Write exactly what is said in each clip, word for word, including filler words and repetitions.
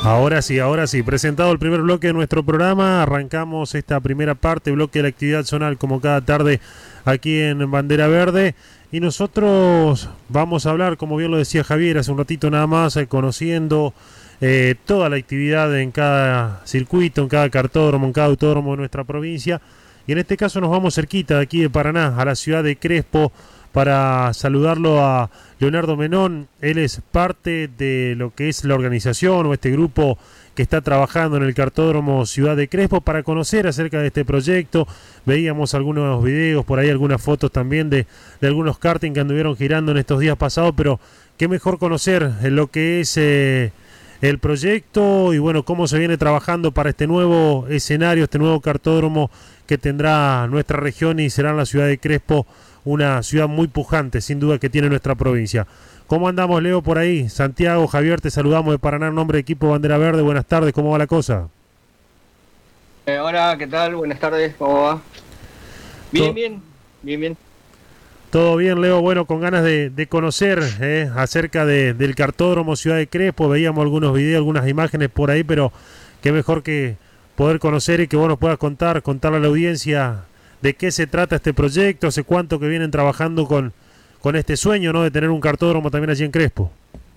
Ahora sí, ahora sí. Presentado el primer bloque de nuestro programa, arrancamos esta primera parte, bloque de la actividad zonal, como cada tarde aquí en Bandera Verde. Y nosotros vamos a hablar, como bien lo decía Javier hace un ratito nada más, eh, conociendo eh, toda la actividad en cada circuito, en cada cartódromo, en cada autódromo de nuestra provincia. Y en este caso nos vamos cerquita de aquí de Paraná, a la ciudad de Crespo, para saludarlo a Leonardo Menón. Él es parte de lo que es la organización o este grupo que está trabajando en el cartódromo Ciudad de Crespo para conocer acerca de este proyecto. Veíamos algunos videos, por ahí algunas fotos también de, de algunos karting que anduvieron girando en estos días pasados, pero qué mejor conocer lo que es eh, el proyecto y bueno, cómo se viene trabajando para este nuevo escenario, este nuevo cartódromo que tendrá nuestra región y será en la ciudad de Crespo, una ciudad muy pujante, sin duda, que tiene nuestra provincia. ¿Cómo andamos, Leo, por ahí? Santiago, Javier, te saludamos de Paraná en nombre de Equipo Bandera Verde. Buenas tardes, ¿cómo va la cosa? Eh, hola, ¿qué tal? Buenas tardes, ¿cómo va? Bien, ¿Todo bien, bien, bien. todo bien, Leo? Bueno, con ganas de, de conocer eh, acerca de, del cartódromo Ciudad de Crespo. Veíamos algunos videos, algunas imágenes por ahí, pero qué mejor que poder conocer y que vos nos puedas contar, contarle a la audiencia de qué se trata este proyecto, hace cuánto que vienen trabajando con, con este sueño, ¿no?, de tener un cartódromo también allí en Crespo.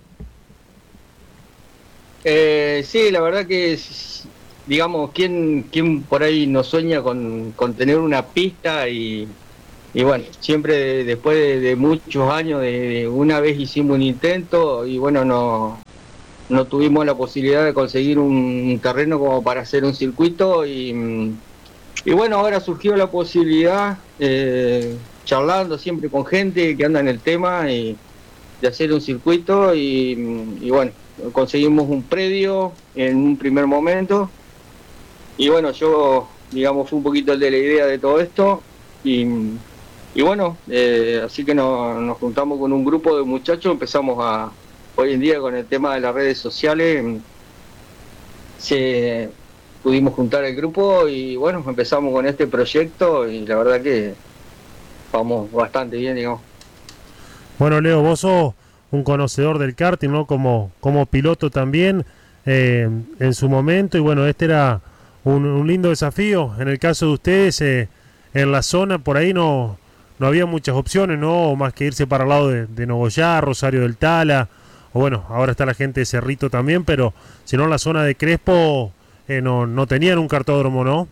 Eh, sí, la verdad que, digamos, ¿quién, quién por ahí no sueña con, con tener una pista? Y, y bueno, siempre después de, de muchos años, de, de una vez hicimos un intento y bueno, no, no tuvimos la posibilidad de conseguir un terreno como para hacer un circuito y... Y bueno, ahora surgió la posibilidad, eh, charlando siempre con gente que anda en el tema, y de hacer un circuito y, y bueno, conseguimos un predio en un primer momento. Y bueno, yo, digamos, fui un poquito el de la idea de todo esto. Y, y bueno, eh, así que no, nos juntamos con un grupo de muchachos, empezamos a, hoy en día con el tema de las redes sociales, se... pudimos juntar el grupo y bueno, empezamos con este proyecto y la verdad que vamos bastante bien, digamos. Bueno, Leo, vos sos un conocedor del karting, ¿no? Como, como piloto también eh, en su momento. Y bueno, este era un, un lindo desafío. En el caso de ustedes, eh, en la zona, por ahí no, no había muchas opciones, ¿no? Más que irse para el lado de, de Nogoyá, Rosario del Tala. O bueno, ahora está la gente de Cerrito también, pero si no en la zona de Crespo eh, no, no tenían un cartódromo, ¿no?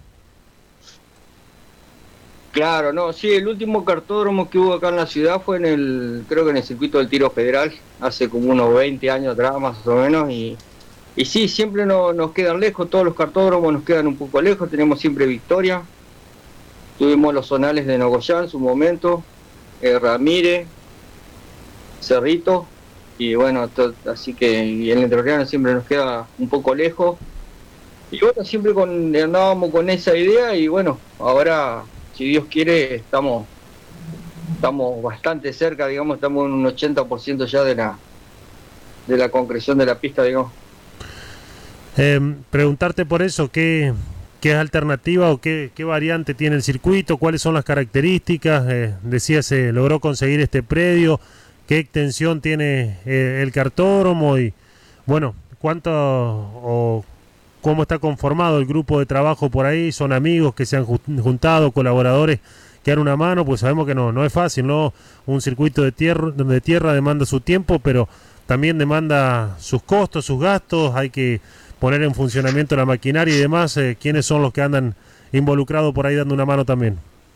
Claro, no, sí, el último cartódromo que hubo acá en la ciudad fue en el, creo que en el circuito del Tiro Federal, hace como unos veinte años atrás más o menos, y, y sí, siempre no, nos quedan lejos, todos los cartódromos nos quedan un poco lejos, tenemos siempre Victoria, tuvimos los zonales de Nogoyá en su momento, eh, Ramírez, Cerrito, y bueno, to, así que y el entrerriano siempre nos queda un poco lejos, y bueno, siempre con, andábamos con esa idea, y bueno, ahora... si Dios quiere, estamos estamos bastante cerca, digamos, estamos en un ochenta por ciento ya de la de la concreción de la pista, digamos. Eh, preguntarte por eso, ¿qué, qué alternativa o qué, qué variante tiene el circuito? ¿Cuáles son las características? Eh, decía, se logró conseguir este predio. ¿Qué extensión tiene eh, el cartódromo? Y bueno, ¿cuánto o cómo está conformado el grupo de trabajo por ahí? ¿Son amigos que se han juntado, colaboradores que dan una mano? Pues sabemos que no, no es fácil, ¿no? Un circuito de tierra, de tierra demanda su tiempo, pero también demanda sus costos, sus gastos, hay que poner en funcionamiento la maquinaria y demás. Eh, ¿Quiénes son los que andan involucrados por ahí dando una mano también?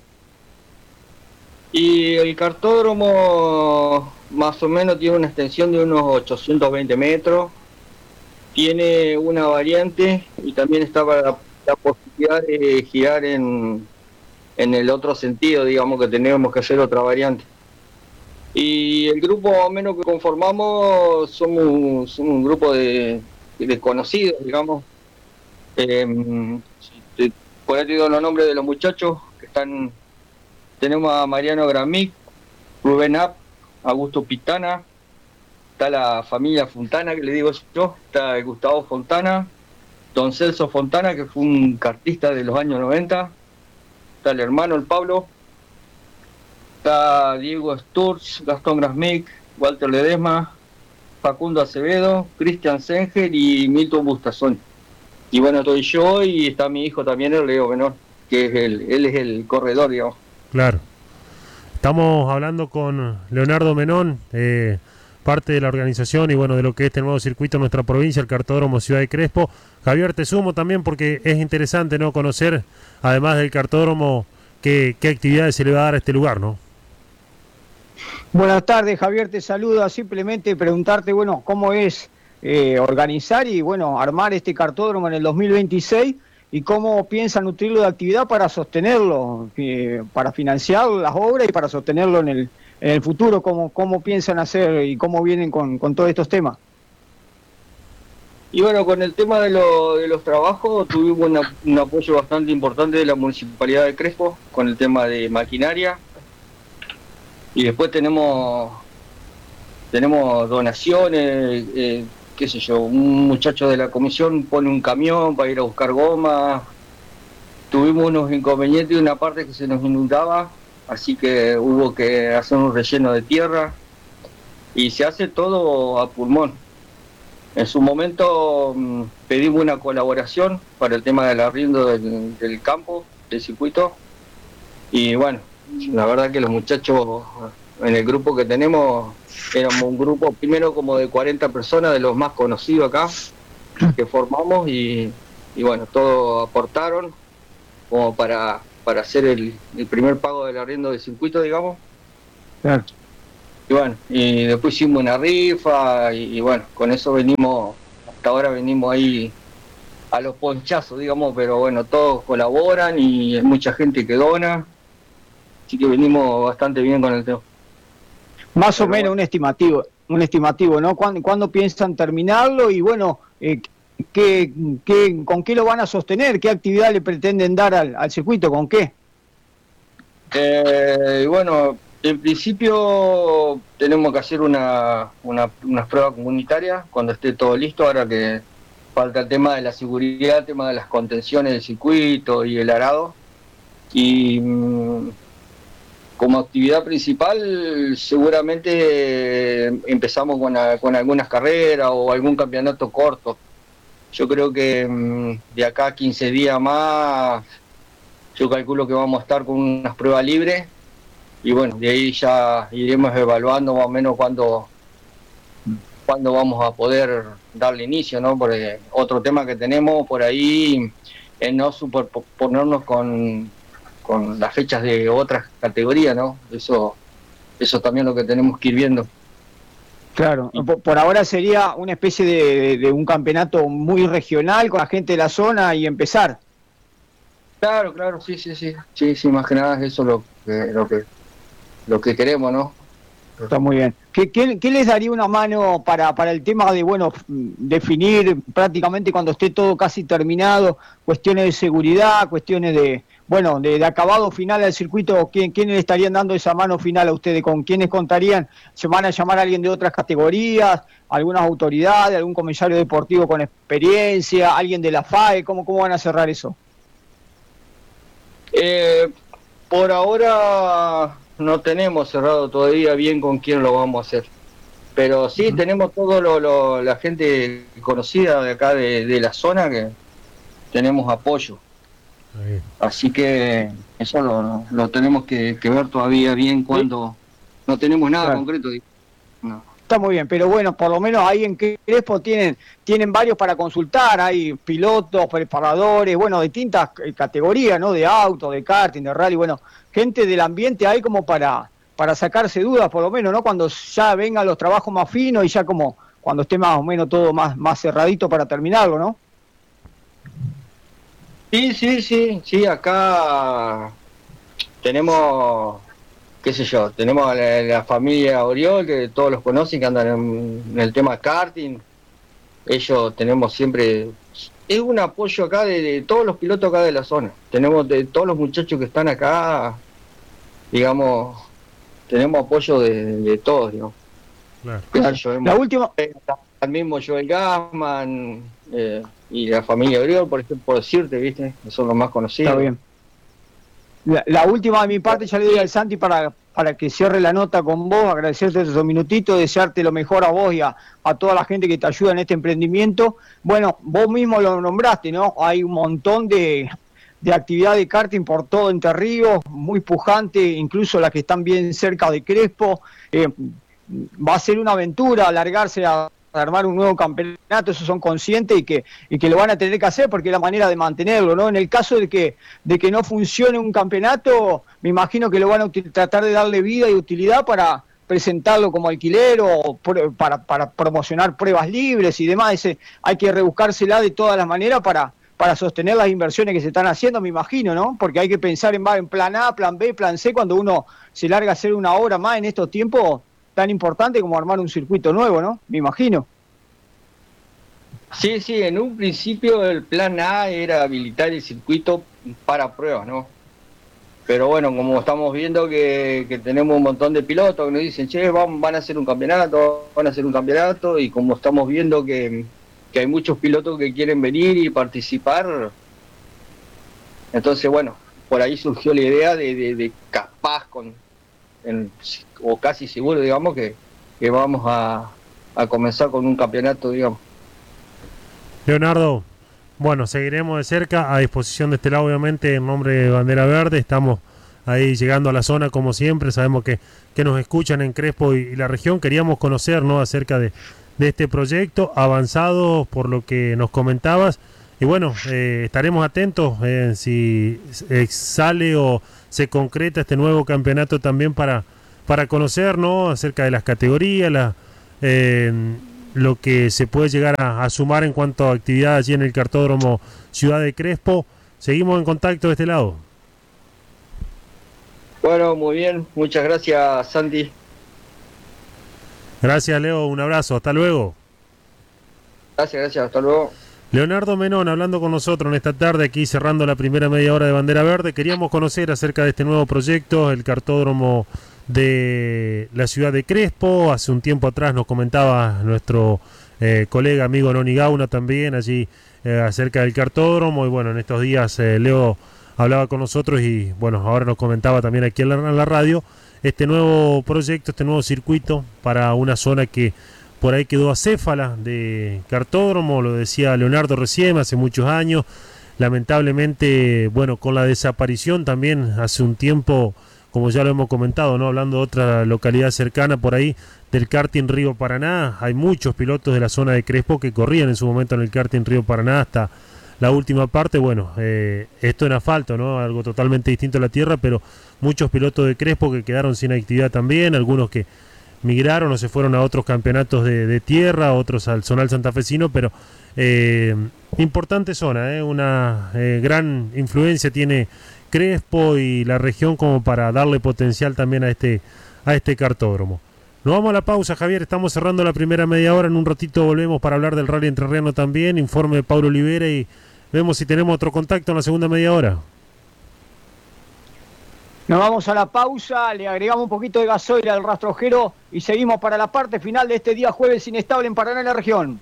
Y el cartódromo más o menos tiene una extensión de unos ochocientos veinte metros, tiene una variante y también estaba la, la posibilidad de girar en, en el otro sentido, digamos que tenemos que hacer otra variante. Y el grupo más o menos que conformamos somos, somos un grupo de, de desconocidos, digamos. Eh, te, por ahí te digo los nombres de los muchachos que están. Tenemos a Mariano Gramic, Rubén App, Augusto Pitana, está la familia Fontana, que le digo yo, está Gustavo Fontana, don Celso Fontana, que fue un kartista de los años noventa, está el hermano, el Pablo, está Diego Sturz, Gastón Grasmic, Walter Ledesma, Facundo Acevedo, Cristian Senger y Milton Bustazón. Y bueno, estoy yo y está mi hijo también, el Leo Menor, que es el, él es el corredor, digamos. Claro. Estamos hablando con Leonardo Menón, eh, parte de la organización y bueno, de lo que es este nuevo circuito en nuestra provincia, el Cartódromo Ciudad de Crespo. Javier, te sumo también porque es interesante, ¿no?, conocer, además del cartódromo, qué, qué actividades se le va a dar a este lugar, ¿no? Buenas tardes, Javier, te saluda. Simplemente preguntarte, bueno, cómo es eh, organizar y, bueno, armar este cartódromo en el dos mil veintiséis y cómo piensan nutrirlo de actividad para sostenerlo, eh, para financiar las obras y para sostenerlo en el, en el futuro. ¿Cómo, cómo piensan hacer y cómo vienen con, con todos estos temas? Y bueno, con el tema de, lo, de los trabajos tuvimos una, un apoyo bastante importante de la Municipalidad de Crespo con el tema de maquinaria. Y después tenemos tenemos donaciones, eh, qué sé yo, un muchacho de la comisión pone un camión para ir a buscar goma. Tuvimos unos inconvenientes de una parte que se nos inundaba, así que hubo que hacer un relleno de tierra y se hace todo a pulmón. En su momento mmm, pedimos una colaboración para el tema del arriendo del, del campo, del circuito, y bueno, la verdad que los muchachos en el grupo que tenemos, éramos un grupo primero como de cuarenta personas, de los más conocidos acá, que formamos y, y bueno, todos aportaron como para, para hacer el, el primer pago del arriendo del circuito, digamos. Claro. Y bueno, y después hicimos una rifa y, y bueno, con eso venimos, hasta ahora venimos ahí a los ponchazos, digamos, pero bueno, todos colaboran y hay mucha gente que dona. Así que venimos bastante bien con el tema. Más Pero o menos bueno. un estimativo, un estimativo, ¿no? ¿Cuándo, ¿cuándo piensan terminarlo? Y bueno, eh, ¿qué, qué, ¿con qué lo van a sostener? ¿Qué actividad le pretenden dar al, al circuito? ¿Con qué? Eh, bueno, en principio tenemos que hacer una, una, unas pruebas comunitarias cuando esté todo listo, ahora que falta el tema de la seguridad, el tema de las contenciones del circuito y el arado. Y mmm, como actividad principal seguramente empezamos con, a, con algunas carreras o algún campeonato corto. Yo creo que mmm, de acá a quince días más, yo calculo que vamos a estar con unas pruebas libres y bueno, de ahí ya iremos evaluando más o menos cuándo, cuándo vamos a poder darle inicio, ¿no? Porque otro tema que tenemos por ahí es no superponernos con con las fechas de otras categorías, ¿no? Eso eso también es lo que tenemos que ir viendo. Claro, por, por ahora sería una especie de, de, de un campeonato muy regional con la gente de la zona y empezar. Claro, claro, sí, sí, sí, sí, sí, más que nada es eso lo que, lo que, lo que queremos, ¿no? Está muy bien. ¿Qué, qué, qué les daría una mano para, para el tema de, bueno, definir prácticamente cuando esté todo casi terminado, cuestiones de seguridad, cuestiones de, bueno, de, de acabado final al circuito? ¿quién, ¿Quiénes le estarían dando esa mano final a ustedes? ¿Con quiénes contarían? ¿Se van a llamar a alguien de otras categorías? ¿Algunas autoridades? ¿Algún comisario deportivo con experiencia? ¿Alguien de la F A E? ¿Cómo, cómo van a cerrar eso? Eh, por ahora no tenemos cerrado todavía bien con quién lo vamos a hacer. Pero sí, uh-huh. tenemos todo lo, lo, la gente conocida de acá de, de la zona que tenemos apoyo. Ahí. Así que eso lo, lo tenemos que, que ver todavía bien cuando ¿Sí? no tenemos nada claro. concreto. No. Está muy bien, pero bueno, por lo menos ahí en Crespo tienen tienen varios para consultar, hay pilotos, preparadores, bueno, de distintas categorías, ¿no? De auto, de karting, de rally, bueno, gente del ambiente ahí como para para sacarse dudas, por lo menos, ¿no? Cuando ya vengan los trabajos más finos y ya como cuando esté más o menos todo más, más cerradito para terminarlo, ¿no? Sí, sí, sí, sí, acá tenemos, qué sé yo, tenemos a la, la familia Oriol, que todos los conocen, que andan en, en el tema karting. Ellos tenemos siempre, es un apoyo acá de, de todos los pilotos acá de la zona. Tenemos de todos los muchachos que están acá, digamos, tenemos apoyo de, de todos, digamos. Claro. Claro. Yo, la última... Al mismo Joel Gassman eh, y la familia Oriol, por ejemplo, por decirte, ¿viste? Son los más conocidos. Está bien. La, la última de mi parte ya le doy al Santi para, para que cierre la nota con vos, agradecerte esos minutitos, desearte lo mejor a vos y a, a toda la gente que te ayuda en este emprendimiento. Bueno, vos mismo lo nombraste, ¿no? Hay un montón de, de actividad de karting por todo Entre Ríos, muy pujante, incluso las que están bien cerca de Crespo. Eh, va a ser una aventura alargarse a armar un nuevo campeonato, eso son conscientes y que y que lo van a tener que hacer porque es la manera de mantenerlo, ¿no? En el caso de que de que no funcione un campeonato, me imagino que lo van a tratar de darle vida y utilidad para presentarlo como alquiler o para, para promocionar pruebas libres y demás. Ese, hay que rebuscársela de todas las maneras para para sostener las inversiones que se están haciendo, me imagino, ¿no? Porque hay que pensar en, en plan A, plan B, plan C, cuando uno se larga a hacer una obra más en estos tiempos tan importante como armar un circuito nuevo, ¿no? Me imagino. Sí, sí, en un principio el plan A era habilitar el circuito para pruebas, ¿no? Pero bueno, como estamos viendo que, que tenemos un montón de pilotos que nos dicen, che, van, van a hacer un campeonato, van a hacer un campeonato, y como estamos viendo que, que hay muchos pilotos que quieren venir y participar, entonces bueno, por ahí surgió la idea de, de, de capaz con... En, o casi seguro, digamos, que, que vamos a, a comenzar con un campeonato, digamos. Leonardo, bueno, seguiremos de cerca, a disposición de este lado, obviamente, en nombre de Bandera Verde. Estamos ahí llegando a la zona, como siempre. Sabemos que, que nos escuchan en Crespo y, y la región. Queríamos conocer, ¿no?, acerca de, de este proyecto avanzado, por lo que nos comentabas. Y bueno, eh, estaremos atentos eh, si eh, sale o se concreta este nuevo campeonato también para, para conocer, ¿no?, acerca de las categorías, la, eh, lo que se puede llegar a, a sumar en cuanto a actividad allí en el Kartódromo Ciudad de Crespo. Seguimos en contacto de este lado. Bueno, muy bien. Muchas gracias, Santi. Gracias, Leo. Un abrazo. Hasta luego. Gracias, gracias. Hasta luego. Leonardo Menón hablando con nosotros en esta tarde, aquí cerrando la primera media hora de Bandera Verde. Queríamos conocer acerca de este nuevo proyecto, el Kartódromo de la ciudad de Crespo. Hace un tiempo atrás nos comentaba nuestro eh, colega, amigo Noni Gauna también allí eh, acerca del Kartódromo. Y bueno, en estos días eh, Leo hablaba con nosotros y bueno, ahora nos comentaba también aquí en la, en la radio este nuevo proyecto, este nuevo circuito para una zona que por ahí quedó acéfala de kartódromo, lo decía Leonardo recién, hace muchos años. Lamentablemente, bueno, con la desaparición también hace un tiempo, como ya lo hemos comentado, ¿no?, hablando de otra localidad cercana por ahí, del karting Río Paraná. Hay muchos pilotos de la zona de Crespo que corrían en su momento en el karting Río Paraná hasta la última parte. Bueno, eh, esto en asfalto, ¿no?, algo totalmente distinto a la tierra, pero muchos pilotos de Crespo que quedaron sin actividad también, algunos que migraron o se fueron a otros campeonatos de, de tierra, otros al zonal santafesino, pero eh, importante zona, eh, una eh, gran influencia tiene Crespo y la región como para darle potencial también a este, a este kartódromo. Nos vamos a la pausa, Javier, estamos cerrando la primera media hora, en un ratito volvemos para hablar del Rally Entrerriano también, informe de Paulo Olivera y vemos si tenemos otro contacto en la segunda media hora. Nos vamos a la pausa, le agregamos un poquito de gasoil al rastrojero y seguimos para la parte final de este día jueves inestable en Paraná y la región.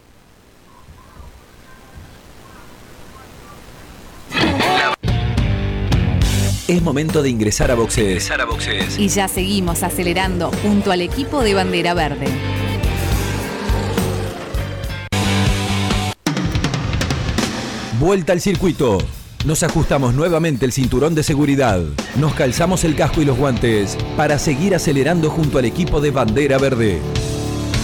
Es momento de ingresar a boxes. Ingresar a boxes. Y ya seguimos acelerando junto al equipo de Bandera Verde. Vuelta al circuito. Nos ajustamos nuevamente el cinturón de seguridad. Nos calzamos el casco y los guantes para seguir acelerando junto al equipo de Bandera Verde.